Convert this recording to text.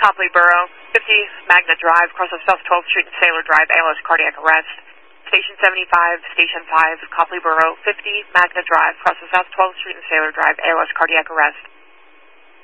Copley Borough, 50 Magna Drive, across of South 12th Street and Sailor Drive, ALS cardiac arrest. Station 75, Station 5, Copley Borough, 50 Magna Drive, across of South 12th Street and Sailor Drive, ALS cardiac arrest.